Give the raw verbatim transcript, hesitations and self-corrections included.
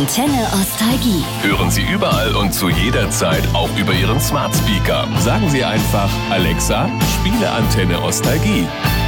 Antenne Ostalgie. Hören Sie überall und zu jeder Zeit auch über Ihren Smart Speaker. Sagen Sie einfach, Alexa, spiele Antenne Ostalgie.